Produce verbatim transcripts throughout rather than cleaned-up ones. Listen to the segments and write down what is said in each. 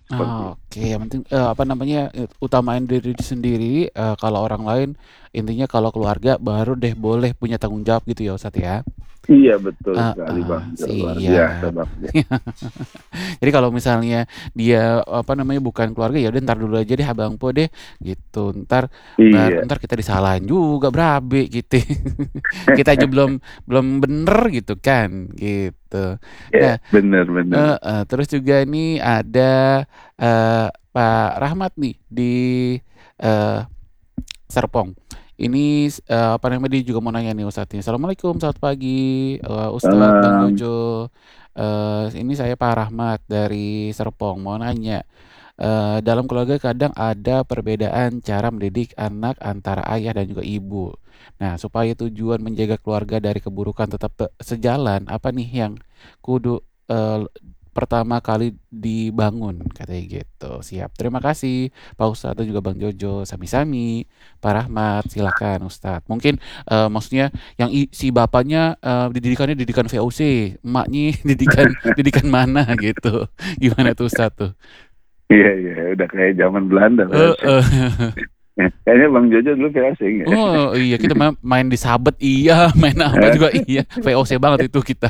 seperti itu. Oke, yang penting, eee, apa namanya, eee, utamain diri sendiri, eee, kalau orang lain intinya kalau keluarga baru deh boleh punya tanggung jawab gitu ya Ustadz ya? Iya betul sekali Heeh, Bang, luar biasa siap. Bang, ya. Jadi kalau misalnya dia, apa namanya, bukan keluarga, ya udah entar dulu aja deh Abang Po deh, gitu. Entar bar Iya. entar kita disalahin juga berabe gitu. Kita aja belum belum bener gitu kan, gitu. Iya, Nah bener bener. heeh, terus juga ini ada, eee, Pak Rahmat nih di, eee, Serpong. Ini s eee, apa namanya, dia juga mau nanya nih Ustadz nih. "Assalamualaikum, selamat pagi, eee, Ustadz, Bang Salam. Jojo. Eee, ini saya Pak Rahmat dari Serpong, mau nanya, eee, dalam keluarga kadang ada perbedaan cara mendidik anak antara ayah dan juga ibu. Nah, supaya tujuan menjaga keluarga dari keburukan tetap te sejalan, apa nih yang kudu, eee, pertama kali dibangun?" Katanya gitu. Siap, terima kasih Pak Ustadz dan juga Bang Jojo. Sami-sami, Pak Rahmat, silakan Ustadz. Mungkin, eee, maksudnya yang i si bapaknya, eee, didikannya didikan V-O-C, emaknya didikan didikan mana gitu. Gimana tuh Ustadz tuh? Iya iya, udah kayak zaman Belanda V-O-C. Heeh. Kayaknya Bang Jojo dulu V-O-C nggak ya? Oh, iya kita ma main di sabet iya, main apa juga iya, V-O-C banget itu kita.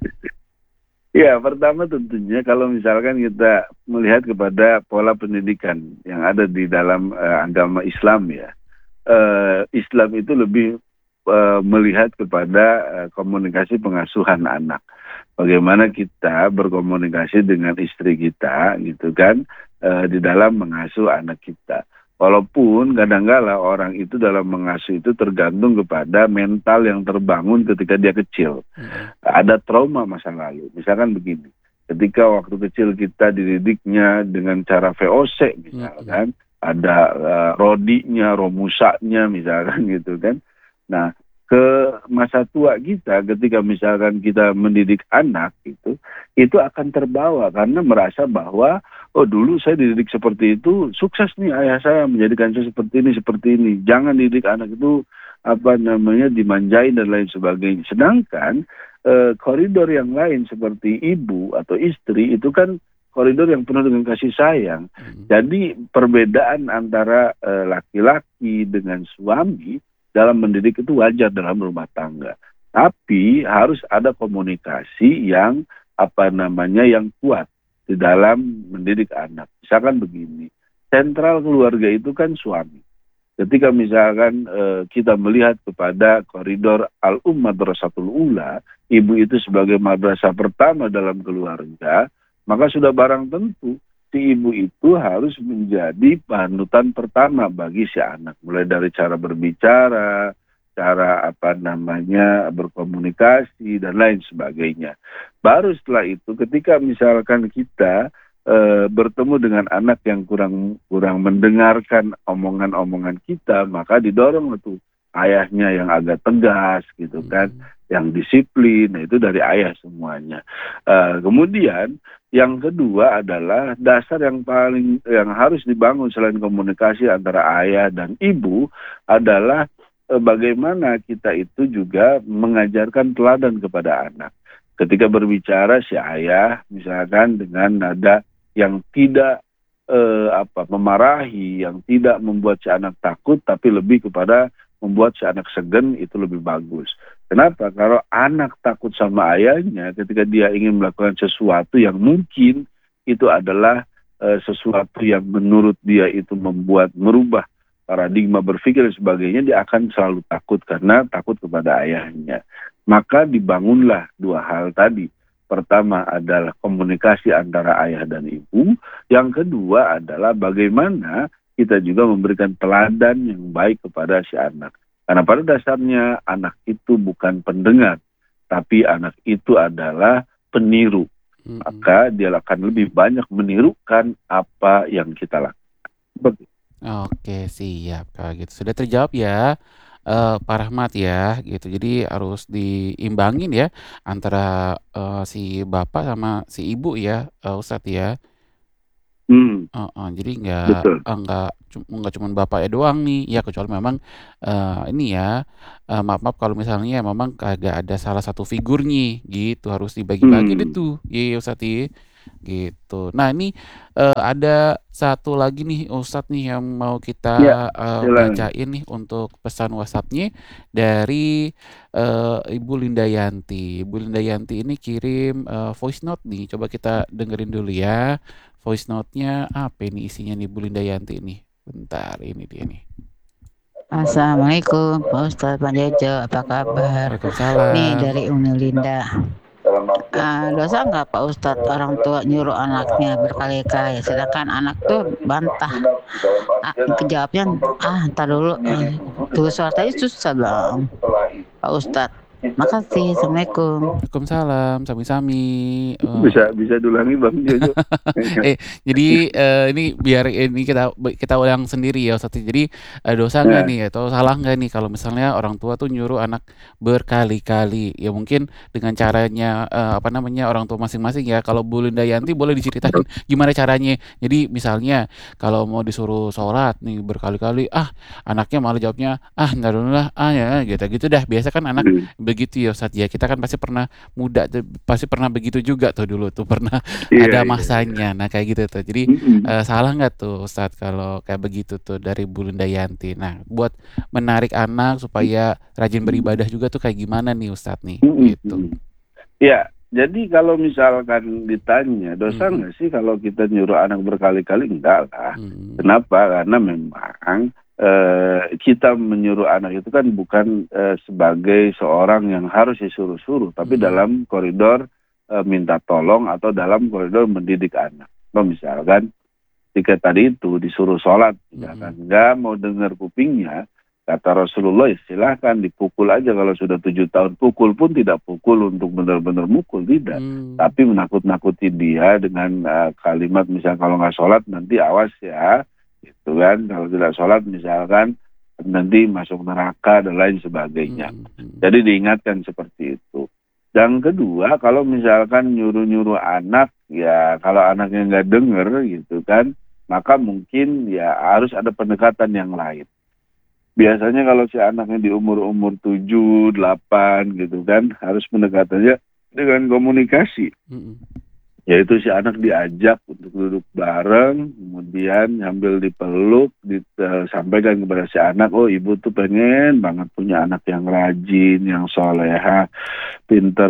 Iya, pertama tentunya kalau misalkan kita melihat kepada pola pendidikan yang ada di dalam, eee, agama Islam ya. Eee, Islam itu lebih, eee, melihat kepada, eee, komunikasi pengasuhan anak. Bagaimana kita berkomunikasi dengan istri kita gitu kan, eee, di dalam mengasuh anak kita. Walaupun kadang kala orang itu dalam mengasuh itu tergantung kepada mental yang terbangun ketika dia kecil. Mhm. Ada trauma masa lalu, misalkan begini, ketika waktu kecil kita dididiknya dengan cara V-O-C Mhm. misalkan, ada, eee, rodinya, romusanya misalkan gitu kan. Nah, ke masa tua kita ketika misalkan kita mendidik anak gitu, itu akan terbawa karena merasa bahwa, "Oh dulu saya dididik seperti itu, sukses nih ayah saya menjadikan saya seperti ini seperti ini." Jangan didik anak itu, apa namanya, dimanjain dan lain sebagainya. Sedangkan, eee, koridor yang lain seperti ibu atau istri itu kan koridor yang penuh dengan kasih sayang. Mhm. Jadi perbedaan antara, eee, laki-laki dengan suami dalam mendidik itu wajar dalam rumah tangga. Tapi harus ada komunikasi yang, apa namanya, yang kuat di dalam mendidik anak. Misalkan begini, sentral keluarga itu kan suami. Ketika misalkan, eee, kita melihat kepada koridor al-um madrasatul ula, ibu itu sebagai madrasah pertama dalam keluarga, maka sudah barang tentu si ibu itu harus menjadi panutan pertama bagi si anak. Mulai dari cara berbicara, cara, apa namanya, berkomunikasi dan lain sebagainya. Baru setelah itu ketika misalkan kita, eee, bertemu dengan anak yang kurang kurang mendengarkan omongan-omongan kita, maka didorong tuh ayahnya yang agak tegas gitu kan, Mhm. yang disiplin, nah itu dari ayah semuanya. Eee, kemudian yang kedua adalah dasar yang paling yang harus dibangun selain komunikasi antara ayah dan ibu adalah, eee, bagaimana kita itu juga mengajarkan teladan kepada anak. Ketika berbicara si ayah misalkan dengan nada yang tidak, eee, apa, memarahi, yang tidak membuat si anak takut, tapi lebih kepada membuat si anak segan, itu lebih bagus. Kenapa? Kalau anak takut sama ayahnya ketika dia ingin melakukan sesuatu yang mungkin itu adalah, eee, sesuatu yang menurut dia itu membuat merubah paradigma berpikir dan sebagainya, dia akan selalu takut karena takut kepada ayahnya. Maka dibangunlah dua hal tadi. Pertama adalah komunikasi antara ayah dan ibu, yang kedua adalah bagaimana kita juga memberikan teladan yang baik kepada si anak. Karena pada dasarnya anak itu bukan pendengar, tapi anak itu adalah peniru. Mhm. Maka dia akan lebih banyak menirukan apa yang kita lakukan. Begitu. Oke, siap kalau gitu. Sudah terjawab ya, eee, Pak Rahmat ya, gitu. Jadi harus diimbangin ya antara, eee, si bapak sama si ibu ya, eee, Ustadz ya. Hmm, Heeh, jadi nggak betul. eee, nggak cu nggak cuman bapaknya doang nih, ya kecuali memang, eee, ini ya, eee, maaf-maaf kalau misalnya memang kagak ada salah satu figur nih, gitu. Harus dibagi-bagi deh Hmm. tuh, iya Ustadz ya. gitu. Nah ini eh, ada satu lagi nih Ustadz nih yang mau kita Ya, eh, silakan. bacain nih untuk pesan WhatsApp-nya dari eh, Ibu Linda Yanti. Ibu Linda Yanti ini kirim eh, voice note nih. Coba kita dengerin dulu ya. Voice note-nya apa ini isinya nih Bu Linda Yanti nih. Bentar, ini dia nih. Assalamualaikum Pak Ustadz, Pak Jojo, apa kabar? Nih Waalaikumsalam. dari Uni Linda. Ah, dosa nggak Pak Ustadz orang tua nyuruh anaknya berkali-kali, sedangkan anak tuh bantah. Ah, kejawabnya, ah ntar dulu, eh, tuh suara tadi susah dong Pak Ustadz. Makasih, Assalamualaikum. Waalaikumsalam, sami-sami. Eh, Bisa bisa diulangi Bang Jojo. eh jadi eh, ini biar ini kita kita ulang sendiri ya Ustadz. Jadi eh, dosa nggak Nah, nih atau salah nggak nih kalau misalnya orang tua tuh nyuruh anak berkali-kali ya mungkin dengan caranya eh, apa namanya orang tua masing-masing ya. Kalau Bu Linda Yanti boleh diceritain gimana caranya. Jadi misalnya kalau mau disuruh sholat nih berkali-kali ah anaknya malah jawabnya ah ntar dulu lah ah ya gitu gitu dah. Biasa kan anak hmm, begitu ya Ustadz ya. Kita kan pasti pernah muda tuh, pasti pernah begitu juga tuh dulu tuh pernah iya ada iya iya. masanya. Nah, kayak gitu tuh. Jadi Mm-mm. eh, salah nggak tuh Ustadz kalau kayak begitu tuh dari Bu Linda Yanti. Nah, buat menarik anak supaya rajin beribadah juga tuh kayak gimana nih Ustadz nih? Mm-mm. Gitu. Mm-mm. Ya, jadi kalau misalkan ditanya dosa Mm-mm. nggak sih kalau kita nyuruh anak berkali-kali? Enggak lah. Mm-mm. Kenapa? Karena memang eh, kita menyuruh anak itu kan bukan eh, sebagai seorang yang harus disuruh-suruh, tapi Mm-mm. dalam koridor eh, minta tolong atau dalam koridor mendidik anak. Kalau misalkan jika tadi itu disuruh sholat, misalkan Mm-mm. nggak mau dengar kupingnya, kata Rasulullah, ya silahkan dipukul aja kalau sudah tujuh tahun. Pukul pun tidak pukul untuk benar-benar mukul, tidak. Mm. Tapi menakut-nakuti dia dengan uh, kalimat misalnya kalau nggak sholat nanti awas ya, gitu kan. Kalau tidak sholat misalkan nanti masuk neraka dan lain sebagainya. Mm-mm. Jadi diingatkan seperti itu. Dan kedua, kalau misalkan nyuruh-nyuruh anak, ya kalau anaknya nggak denger gitu kan, maka mungkin ya harus ada pendekatan yang lain. Biasanya kalau si anaknya di umur-umur tujuh, delapan gitu kan, harus pendekatannya dengan komunikasi. Mm-mm. Yaitu si anak diajak untuk duduk bareng, kemudian sambil dipeluk, disampaikan kepada si anak, oh ibu tuh pengen banget punya anak yang rajin, yang soleha, pinter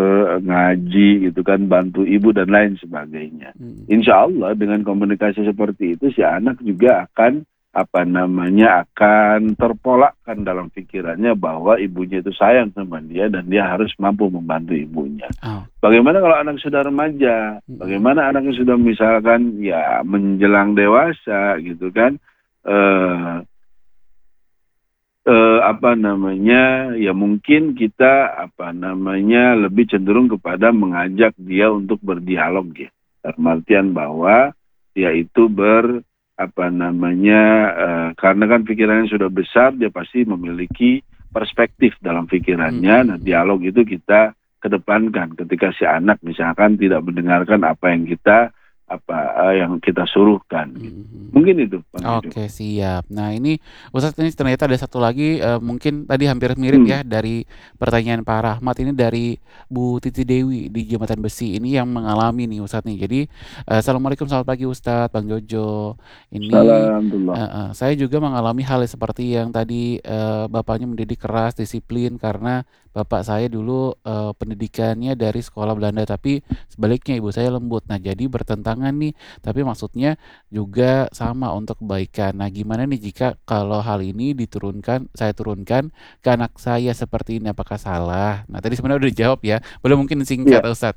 ngaji gitu kan, bantu ibu dan lain sebagainya. Mm-mm. Insya Allah dengan komunikasi seperti itu si anak juga akan apa namanya akan terpolakkan dalam pikirannya bahwa ibunya itu sayang sama dia dan dia harus mampu membantu ibunya. Oh. Bagaimana kalau anak sudah remaja? Mm-mm. Bagaimana anaknya sudah misalkan ya menjelang dewasa gitu kan? Eh, eh, apa namanya ya mungkin kita apa namanya lebih cenderung kepada mengajak dia untuk berdialog ya, dalam artian bahwa dia itu ber apa namanya eh, karena kan pikirannya sudah besar, dia pasti memiliki perspektif dalam pikirannya. Nah, Mm-mm. dialog itu kita kedepankan ketika si anak misalkan tidak mendengarkan apa yang kita apa eh, yang kita suruhkan gitu. Mm-mm. Mungkin itu Bang Edo. Oke, siap. Nah, ini Ustadz ini ternyata ada satu lagi eh, mungkin tadi hampir mirip Hmm, ya dari pertanyaan Pak Rahmat ini dari Bu Titi Dewi di Jembatan Besi ini yang mengalami nih Ustadz nih. Jadi eh, Assalamualaikum selamat pagi Ustadz, Bang Jojo. Ini Alhamdulillah. eh, eh, saya juga mengalami hal seperti yang tadi eh, bapaknya mendidik keras, disiplin karena bapak saya dulu eh, pendidikannya dari sekolah Belanda tapi sebaliknya ibu saya lembut. Nah, jadi bertentangan nih. Tapi maksudnya juga sama untuk kebaikan. Nah, gimana nih jika kalau hal ini diturunkan, saya turunkan ke anak saya seperti ini, apakah salah? Nah, tadi sebenarnya udah dijawab ya. Boleh mungkin singkat, Ya, Ustadz.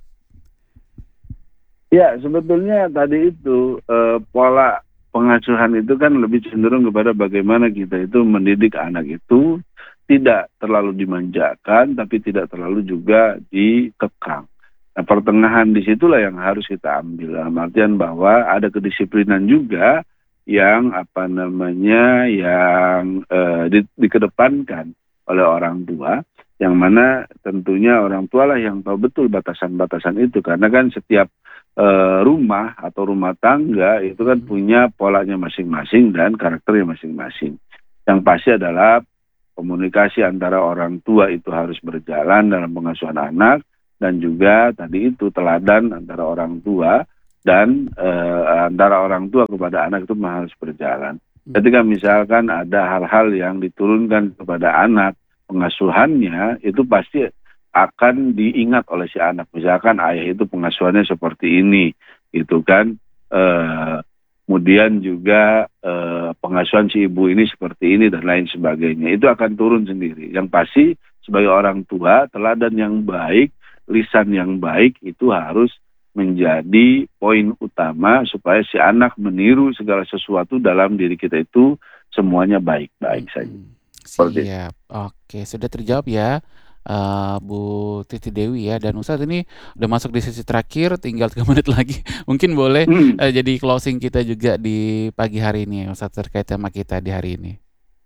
ya sebetulnya tadi itu eh, pola pengasuhan itu kan lebih cenderung kepada bagaimana kita itu mendidik anak itu tidak terlalu dimanjakan, tapi tidak terlalu juga dikekang. Nah, pertengahan disitulah yang harus kita ambil. Dalam artian bahwa ada kedisiplinan juga yang apa namanya yang eh, di, dikedepankan oleh orang tua, yang mana tentunya orang tua lah yang tahu betul batasan-batasan itu, karena kan setiap eh, rumah atau rumah tangga itu kan punya polanya masing-masing dan karakternya masing-masing. Yang pasti adalah komunikasi antara orang tua itu harus berjalan dalam pengasuhan anak, dan juga tadi itu teladan antara orang tua dan uh, antara orang tua kepada anak itu harus berjalan. Ketika misalkan ada hal-hal yang diturunkan kepada anak, pengasuhannya itu pasti akan diingat oleh si anak. Misalkan ayah itu pengasuhannya seperti ini, gitu kan. Uh, kemudian juga uh, pengasuhan si ibu ini seperti ini dan lain sebagainya. Itu akan turun sendiri. Yang pasti sebagai orang tua, teladan yang baik, lisan yang baik itu harus menjadi poin utama supaya si anak meniru segala sesuatu dalam diri kita itu semuanya baik-baik saja. Seperti Siap. Oke, sudah terjawab ya. Uh, Bu Titi Dewi ya, dan Ustadz ini udah masuk di sesi terakhir, tinggal tiga menit lagi. Mungkin boleh hmm. uh, jadi closing kita juga di pagi hari ini Ustadz terkait tema kita di hari ini.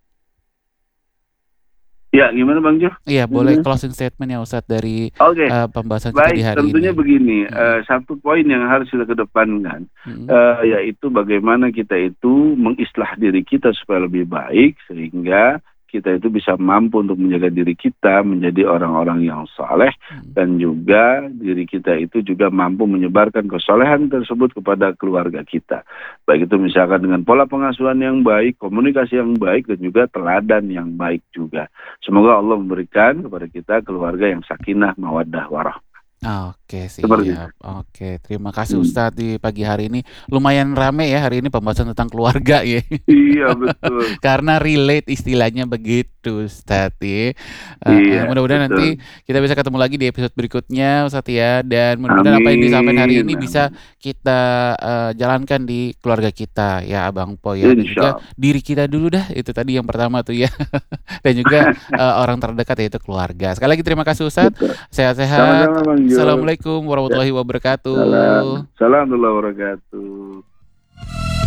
Ya, gimana Bang Jo? Iya, boleh closing statement ya Ustadz dari okay. uh, pembahasan Baik, kita di hari tentunya ini. begini, hmm. uh, satu poin yang harus kita kedepankan, hmm. uh, yaitu bagaimana kita itu mengislah diri kita supaya lebih baik, sehingga kita itu bisa mampu untuk menjaga diri kita menjadi orang-orang yang saleh, hmm. dan juga diri kita itu juga mampu menyebarkan kesolehan tersebut kepada keluarga kita. Baik itu misalkan dengan pola pengasuhan yang baik, komunikasi yang baik, dan juga teladan yang baik juga. Semoga Allah memberikan kepada kita keluarga yang sakinah, mawaddah, warahmah. Oke, siap. Oke, terima kasih Ustadz di pagi hari ini. Lumayan rame ya hari ini pembahasan tentang keluarga ya. Iya, betul. Karena relate istilahnya begitu Ustadz ya. Uh, iya, mudah-mudahan betul. nanti kita bisa ketemu lagi di episode berikutnya Ustadz ya. Dan mudah-mudahan apa yang disampaikan hari ini bisa kita uh, jalankan di keluarga kita ya Abang Po ya. Dan juga diri kita dulu dah, itu tadi yang pertama tuh ya. Dan juga uh, orang terdekat yaitu keluarga. Sekali lagi terima kasih Ustadz. Sehat-sehat. Assalamualaikum warahmatullahi wabarakatuh. Salam. Salam warahmatullahi wabarakatuh.